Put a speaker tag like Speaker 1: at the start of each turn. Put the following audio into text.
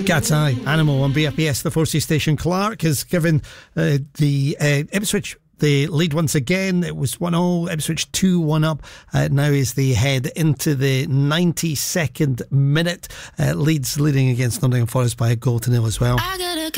Speaker 1: Cat's Eye, Animal on BFBS, the Forsey station. Clark has given the Ipswich the lead once again. It was 1-0, Ipswich 2-1 up. Now is the head into the 92nd minute. Leeds leading against Nottingham Forest by a goal to nil as well.